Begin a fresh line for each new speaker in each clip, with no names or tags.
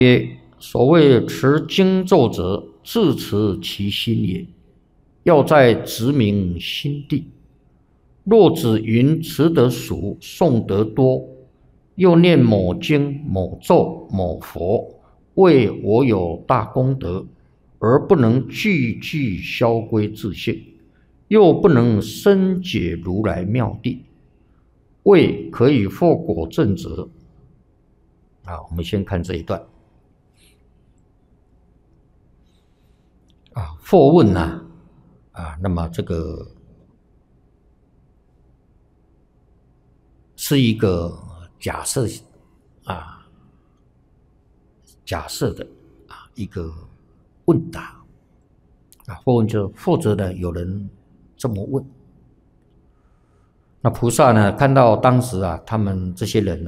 曰：所谓持经咒者，自持其心也。要在直明心地。若只云持得熟，诵得多，又念某经、某咒、某佛，谓我有大功德，而不能句句消归自性，又不能深解如来妙谛，谓可以获果证者。我们先看这一段。或问那么这个是一个假设的一个问答或问或者呢有人这么问，那菩萨呢看到当时他们这些人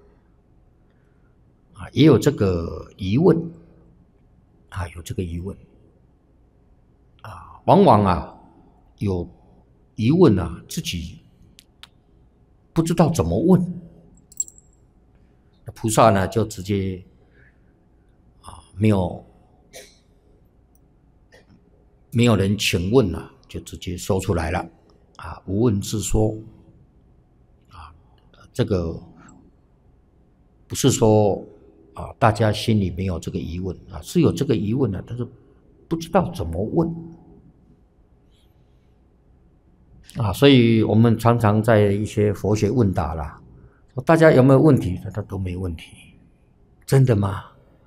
也有这个疑问有这个疑问往往有疑问自己不知道怎么问，菩萨呢就直接没有人请问就直接说出来了无问自说这个不是说大家心里没有这个疑问是有这个疑问但是不知道怎么问所以我们常常在一些佛学问答说大家有没有问题？他都没问题。真的吗？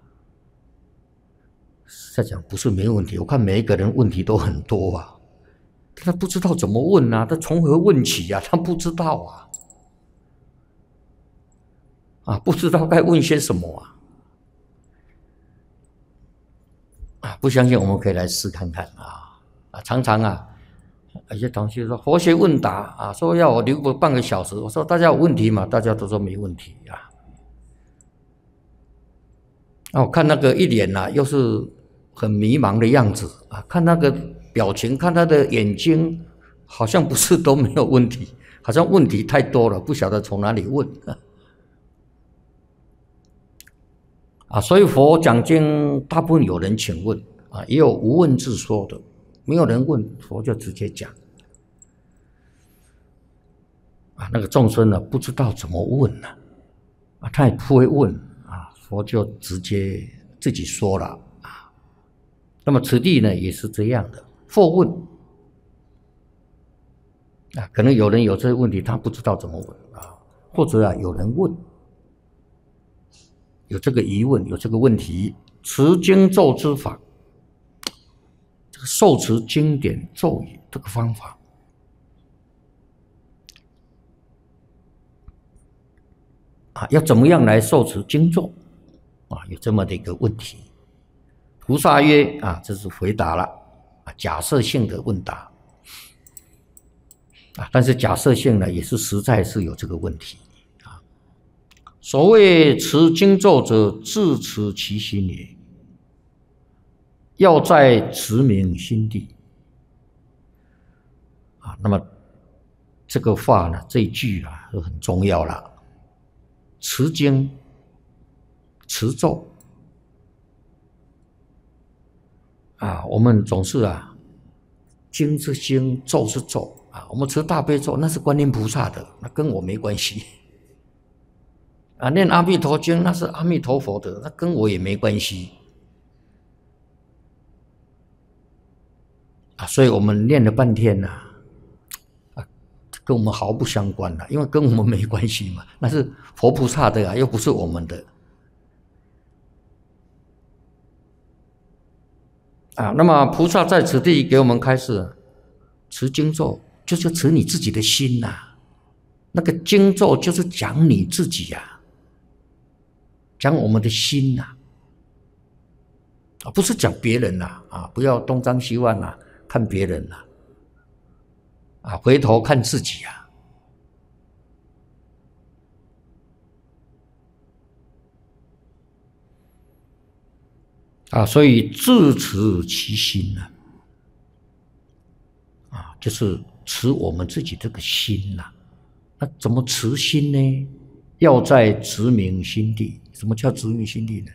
在讲不是没问题，我看每一个人问题都很多他不知道怎么问他从何问起他不知道不知道该问些什么不相信我们可以来试看看常常有些同学说佛学问答说要我留个半个小时，我说大家有问题吗？大家都说没问题我看那个一脸又是很迷茫的样子看那个表情，看他的眼睛，好像不是都没有问题，好像问题太多了，不晓得从哪里问所以佛讲经大部分有人请问也有无问自说的，没有人问佛就直接讲那个众生不知道怎么问他也不会问佛就直接自己说了那么此地呢也是这样的，或问可能有人有这个问题，他不知道怎么问或者有人问，有这个疑问，有这个问题，持经咒之法，这个受持经典咒语这个方法要怎么样来受持经咒有这么的一个问题。菩萨曰这是回答了假设性的问答但是假设性呢也是实在是有这个问题所谓持经咒者，自持其心也。要在直明心地那么这个话呢，这一句就很重要了。持经、持咒我们总是经是经，咒是咒我们持大悲咒那是观音菩萨的，那跟我没关系念阿弥陀经那是阿弥陀佛的，那跟我也没关系所以我们念了半天跟我们毫不相关因为跟我们没关系嘛，那是佛菩萨的又不是我们的那么菩萨在此地给我们开示持经咒就是持你自己的心那个经咒就是讲你自己讲我们的心不是讲别人不要东张西望看别人回头看自己所以自持其心就是持我们自己这个心那怎么持心呢？要在直明心地。什么叫直明心地呢？